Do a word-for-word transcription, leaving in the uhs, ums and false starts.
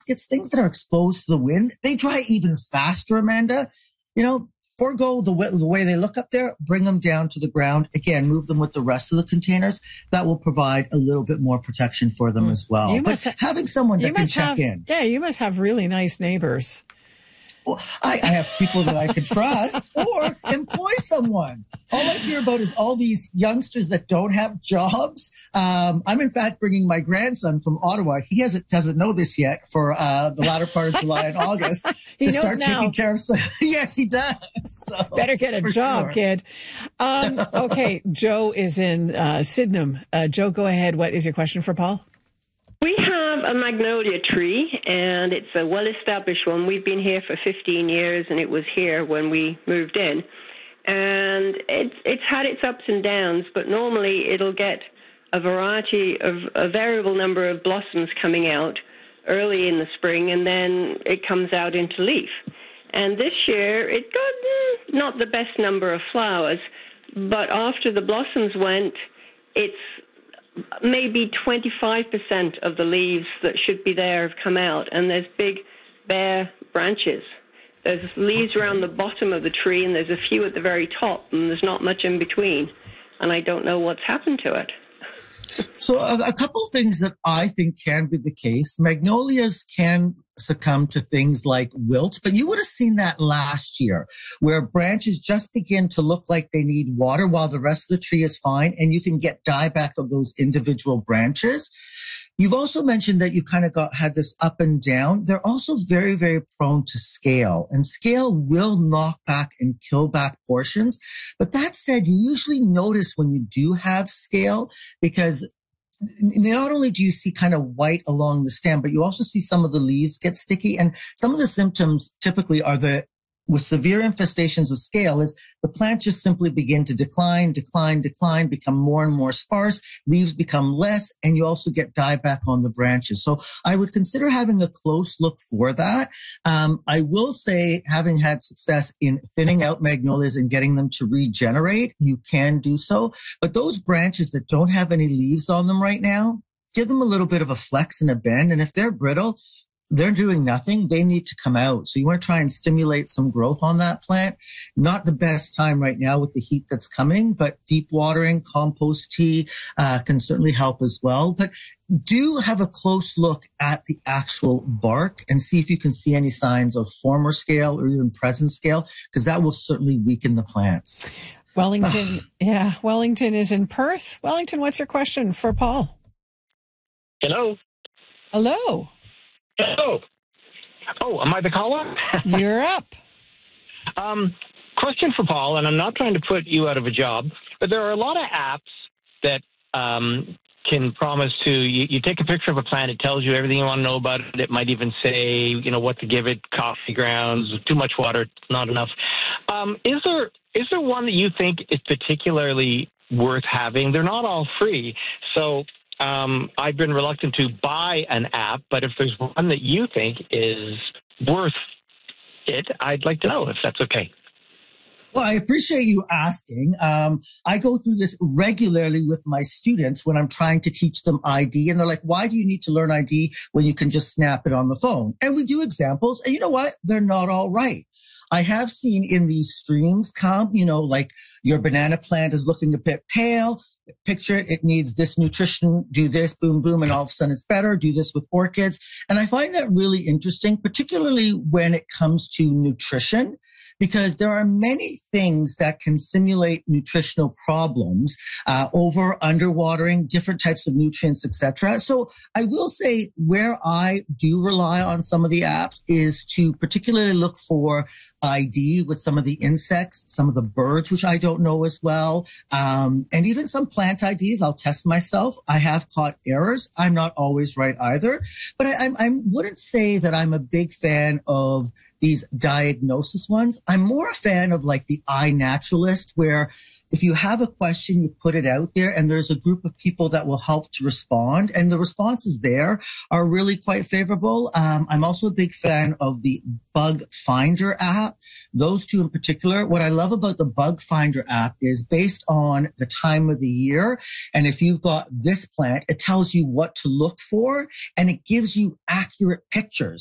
baskets, things that are exposed to the wind, they dry even faster, Amanda. You know, forego the way, the way they look up there, bring them down to the ground. Again, move them with the rest of the containers. That will provide a little bit more protection for them mm. as well. You but must ha- having someone that can check have, in. Yeah, you must have really nice neighbors. Well, I, I have people that I can trust or employ someone. All I hear about is all these youngsters that don't have jobs. Um, I'm in fact bringing my grandson from Ottawa. He hasn't doesn't know this yet for uh, the latter part of July and August he to knows start now. taking care of. Some, yes, he does. So, better get a job, sure. kid. Um, okay, Joe is in uh, Sydenham. Uh, Joe, go ahead. What is your question for Paul? We have a magnolia tree, and it's a well-established one. We've been here for fifteen years, and it was here when we moved in. And it's it's had its ups and downs, but normally it'll get a variety of a variable number of blossoms coming out early in the spring, and then it comes out into leaf. And this year, it got eh, not the best number of flowers, but after the blossoms went, it's maybe twenty-five percent of the leaves that should be there have come out, and there's big bare branches. There's leaves around the bottom of the tree, and there's a few at the very top, and there's not much in between. And I don't know what's happened to it. So a, a couple of things that I think can be the case. Magnolias can succumb to things like wilt, but you would have seen that last year where branches just begin to look like they need water while the rest of the tree is fine, and you can get dieback of those individual branches. You've also mentioned that you kind of got had this up and down. They're also very, very prone to scale, and scale will knock back and kill back portions. But that said, you usually notice when you do have scale, because not only do you see kind of white along the stem, but you also see some of the leaves get sticky. And some of the symptoms typically are the, with severe infestations of scale, is the plants just simply begin to decline, decline, decline, become more and more sparse, leaves become less, and you also get dieback on the branches. So I would consider having a close look for that. Um, I will say, having had success in thinning out magnolias and getting them to regenerate, you can do so. But those branches that don't have any leaves on them right now, give them a little bit of a flex and a bend. And if they're brittle, they're doing nothing, they need to come out. So you want to try and stimulate some growth on that plant. Not the best time right now with the heat that's coming, but deep watering, compost tea uh, can certainly help as well. But do have a close look at the actual bark and see if you can see any signs of former scale or even present scale, because that will certainly weaken the plants. Wellington, yeah, Wellington is in Perth. Wellington, what's your question for Paul? Hello. Hello. Oh, oh, am I the caller? You're up. Um, question for Paul, and I'm not trying to put you out of a job, but there are a lot of apps that um, can promise to, you, you take a picture of a plant, it tells you everything you want to know about it. It might even say, you know, what to give it, coffee grounds, too much water, not enough. Um, is there is there one that you think is particularly worth having? They're not all free, so... Um, I've been reluctant to buy an app, but if there's one that you think is worth it, I'd like to know if that's okay. Well, I appreciate you asking. Um, I go through this regularly with my students when I'm trying to teach them I D, and they're like, why do you need to learn I D when you can just snap it on the phone? And we do examples, and you know what? They're not all right. I have seen in these streams come, you know, like your banana plant is looking a bit pale. Picture it, it needs this nutrition, do this, boom, boom, and all of a sudden it's better. Do this with orchids. And I find that really interesting, particularly when it comes to nutrition, because there are many things that can simulate nutritional problems, uh, over, underwatering, different types of nutrients, et cetera. So I will say where I do rely on some of the apps is to particularly look for I D with some of the insects, some of the birds, which I don't know as well, um, and even some plant I Ds. I'll test myself. I have caught errors. I'm not always right either, but I, I, I wouldn't say that I'm a big fan of these diagnosis ones. I'm more a fan of like the iNaturalist, where if you have a question, you put it out there and there's a group of people that will help to respond. And the responses there are really quite favorable. Um, I'm also a big fan of the Bug Finder app. Those two in particular. What I love about the Bug Finder app is based on the time of the year. And if you've got this plant, it tells you what to look for and it gives you accurate pictures.